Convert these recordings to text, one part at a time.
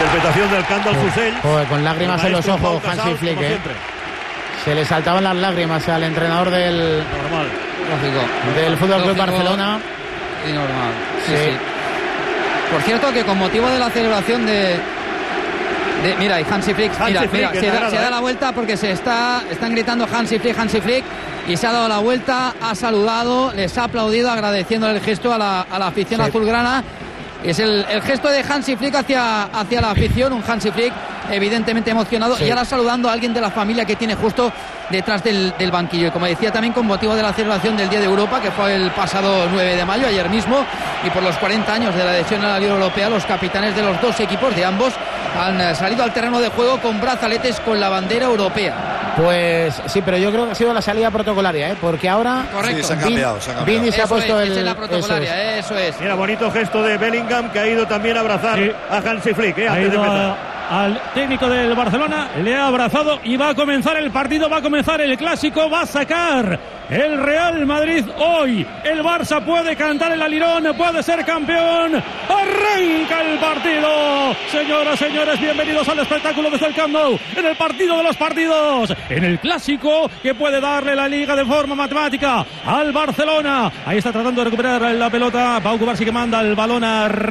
interpretación del Kendall Fussell. Con lágrimas en los ojos, Hansi Flick. Se le saltaban las lágrimas al entrenador del Fútbol Club Barcelona. Y normal. Sí. Por cierto, que con motivo de la celebración mira, y Hansi Flick, se da la vuelta porque están gritando Hansi Flick, y se ha dado la vuelta, ha saludado, les ha aplaudido, agradeciéndole el gesto a la afición azulgrana. Es el gesto de Hansi Flick hacia la afición, un Hansi Flick evidentemente emocionado, y ahora saludando a alguien de la familia que tiene justo detrás del banquillo. Y como decía, también con motivo de la celebración del Día de Europa, que fue el pasado 9 de mayo, ayer mismo, y por los 40 años de la adhesión a la Liga Europea, los capitanes de los dos equipos, de ambos, han salido al terreno de juego con brazaletes con la bandera europea. Pues sí, pero yo creo que ha sido la salida protocolaria, porque ahora... Correcto. Sí, se ha cambiado. Vini se ha puesto es la protocolaria, eso es. Mira, bonito gesto de Bellingham, que ha ido también a abrazar a Hansi Flick, antes de empezar. Al técnico del Barcelona le ha abrazado y va a comenzar el partido, va a comenzar el clásico, va a sacar el Real Madrid hoy. El Barça puede cantar el alirón, puede ser campeón. Arranca el partido. Señoras, señores, bienvenidos al espectáculo desde el Camp Nou, en el partido de los partidos, en el clásico que puede darle la Liga de forma matemática al Barcelona. Ahí está tratando de recuperar la pelota Pau Cubarsí, que manda el balón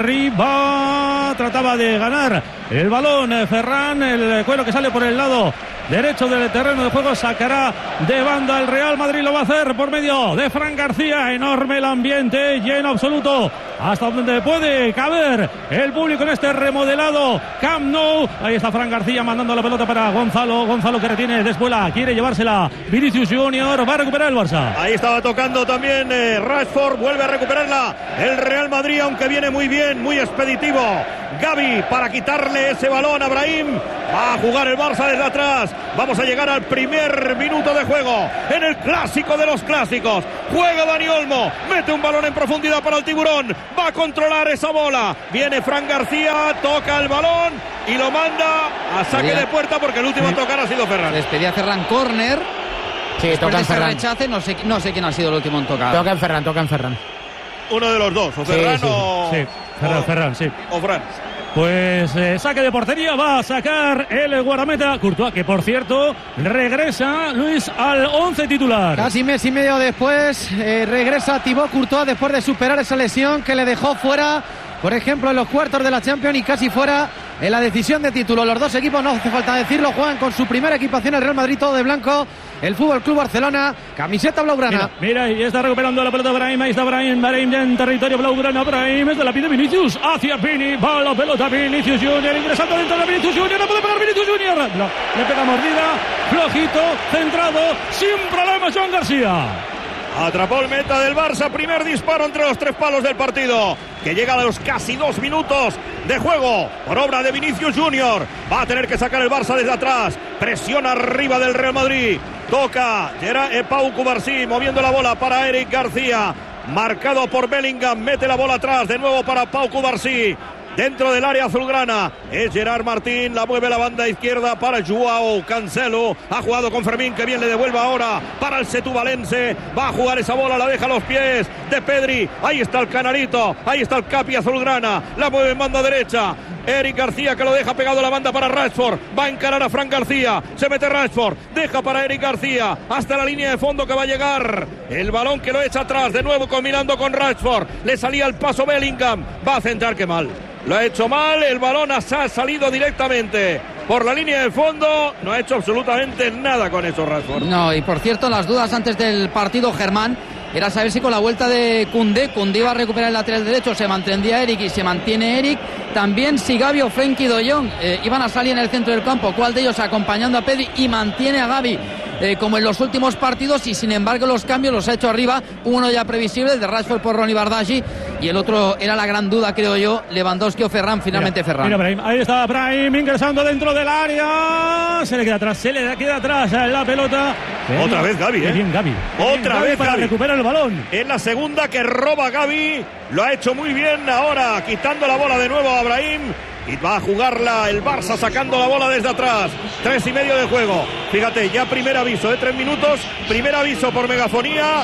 arriba. Trataba de ganar el balón Ferran, el cuero que sale por el lado derecho del terreno de juego, sacará de banda el Real Madrid, lo va a hacer por medio de Fran García. Enorme el ambiente, lleno absoluto, hasta donde puede caber el público en este remodelado Camp Nou. Ahí está Fran García mandando la pelota para Gonzalo que retiene de espuela, quiere llevársela Vinicius Junior, va a recuperar el Barça. Ahí estaba tocando también Rashford, vuelve a recuperarla el Real Madrid, aunque viene muy bien, muy expeditivo Gavi para quitarle ese balón a Brahim. Va a jugar el Barça desde atrás. Vamos a llegar al primer minuto de juego en el clásico de los clásicos. Juega Dani Olmo, mete un balón en profundidad para el Tiburón, va a controlar esa bola. Viene Fran García, toca el balón y lo manda a saque de puerta, porque el último en tocar ha sido Ferran. Les pedía Ferran córner. Sí, toca en Ferran. Rechace, no sé quién ha sido el último en tocar. Toca en Ferran. Uno de los dos, o Ferran o... Sí, Ferran, sí. O Fran. Pues saque de portería, va a sacar el guardameta Courtois, que por cierto regresa, Luis, al 11 titular. Casi mes y medio después regresa Thibaut Courtois después de superar esa lesión que le dejó fuera, por ejemplo, en los cuartos de la Champions, y casi fuera en la decisión de título. Los dos equipos, no hace falta decirlo, juegan con su primera equipación, el Real Madrid todo de blanco, el Fútbol Club Barcelona camiseta blaugrana. Mira, y está recuperando la pelota Brahim, ahí está Brahim ya en territorio blaugrana. Brahim, de la pide Vinicius, hacia Vini, va la pelota Vinicius Junior, ingresando dentro de Vinicius Junior, no puede pegar Vinicius Junior, no, le pega mordida, flojito, centrado, sin problemas Joan García. Atrapó el meta del Barça, primer disparo entre los tres palos del partido, que llega a los casi 2 minutos de juego por obra de Vinicius Junior. Va a tener que sacar el Barça desde atrás, presión arriba del Real Madrid, toca Pau Cubarsí moviendo la bola para Eric García, marcado por Bellingham, mete la bola atrás de nuevo para Pau Cubarsí. Dentro del área azulgrana es Gerard Martín, la mueve la banda izquierda para Joao Cancelo, ha jugado con Fermín, que bien le devuelve ahora para el setubalense, va a jugar esa bola, la deja a los pies de Pedri, ahí está el Canarito, ahí está el Capi azulgrana, la mueve en banda derecha, Eric García, que lo deja pegado a la banda para Rashford, va a encarar a Fran García, se mete Rashford, deja para Eric García, hasta la línea de fondo que va a llegar, el balón que lo echa atrás, de nuevo combinando con Rashford, le salía el paso Bellingham, va a centrar, que mal. Lo ha hecho mal, el balón ha salido directamente por la línea de fondo, no ha hecho absolutamente nada con eso Rashford. No, y por cierto, las dudas antes del partido, Germán, era saber si con la vuelta de Koundé iba a recuperar el lateral derecho, se mantendría Eric y se mantiene Eric, también si Gavi o Frenkie de Jong iban a salir en el centro del campo, cuál de ellos acompañando a Pedri y mantiene a Gavi como en los últimos partidos, y sin embargo los cambios los ha hecho arriba, uno ya previsible, el de Rashford por Ronny Bardghji, y el otro era la gran duda, creo yo, Lewandowski o Ferran, finalmente Ferran. Mira Brahim, ahí está Brahim ingresando dentro del área, se le queda atrás la pelota. Otra vez Gavi, Bien Gavi. Otra vez para Gavi. recuperar el balón. En la segunda que roba Gavi, lo ha hecho muy bien ahora, quitando la bola de nuevo a Brahim. Y va a jugarla el Barça sacando la bola desde atrás. 3:30 de juego. Fíjate, ya primer aviso de 3 minutos. Primer aviso por megafonía.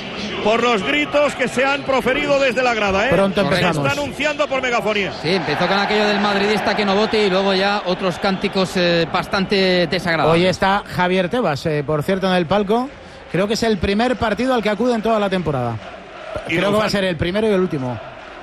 por los gritos que se han proferido desde la grada. Pronto se empezamos. está anunciando por megafonía. Sí, empezó con aquello del madridista que no vote y luego ya otros cánticos bastante desagradables. Hoy está Javier Tebas, por cierto, en el palco. Creo que es el primer partido al que acude en toda la temporada. Creo que va a ser el primero y el último.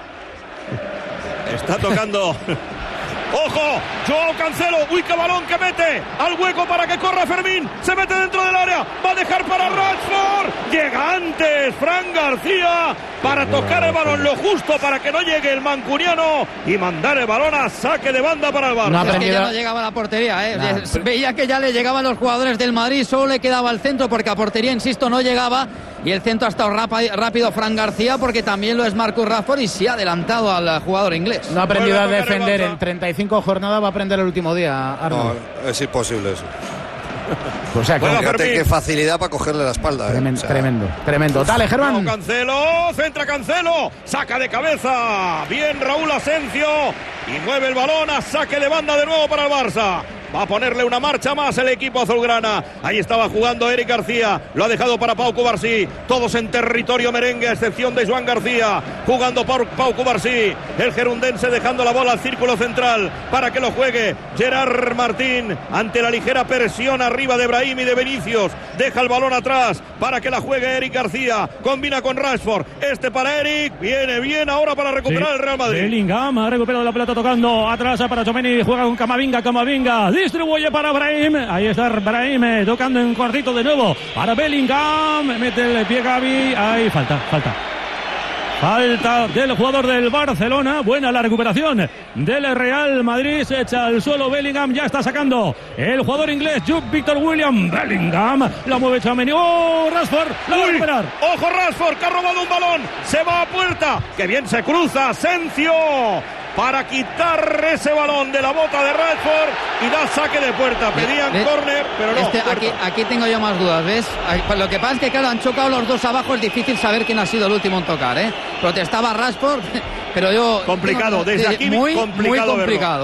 Está tocando. ¡Ojo! Joao Cancelo. ¡Uy, qué balón que mete! Al hueco para que corra Fermín. Se mete dentro del área. Va a dejar para Rashford. Llega antes Fran García para tocar el balón lo justo para que no llegue el mancuniano y mandar el balón a saque de banda para el Barça. No, es que ya no llegaba a la portería, Veía que ya le llegaban los jugadores del Madrid, solo le quedaba el centro porque a portería, insisto, no llegaba. Y el centro ha estado rápido Fran García porque también lo es Marcus Rashford y se ha adelantado al jugador inglés. No ha aprendido a defender en 35 jornadas, va a aprender el último día, Arnold. No, es imposible eso. O sea, fíjate qué facilidad para cogerle la espalda. Tremendo. Dale, Germán. Cancelo, centra Cancelo, saca de cabeza. Bien Raúl Asensio y mueve el balón a saque de banda de nuevo para el Barça. Va a ponerle una marcha más el equipo azulgrana. Ahí estaba jugando Eric García. Lo ha dejado para Pau Cubarsí. Todos en territorio merengue, a excepción de Joan García. Jugando Pau Cubarsí. El gerundense dejando la bola al círculo central para que lo juegue Gerard Martín. Ante la ligera presión arriba de Brahim y de Vinicius. Deja el balón atrás para que la juegue Eric García. Combina con Rashford. Este para Eric. Viene bien ahora para recuperar el Real Madrid. Bellingham ha recuperado la pelota tocando atrás para Tchouaméni. Juega con Camavinga. Distribuye para Brahim. Ahí está Brahim tocando en cuartito de nuevo para Bellingham. Mete el pie Gavi. Ahí falta del jugador del Barcelona. Buena la recuperación del Real Madrid. Se echa al suelo Bellingham. Ya está sacando el jugador inglés Jude Victor William. Bellingham la mueve Tchouaméni. ¡Oh, Rashford! La va a recuperar. ¡Ojo Rashford, que ha robado un balón! Se va a puerta. ¡Que bien se cruza! Asensio para quitar ese balón de la bota de Rashford y da saque de puerta. Pedían córner, pero no. Aquí tengo yo más dudas, ¿ves? Lo que pasa es que, claro, han chocado los dos abajo. Es difícil saber quién ha sido el último en tocar, Protestaba Rashford, pero yo... Complicado, desde aquí muy complicado. Muy complicado.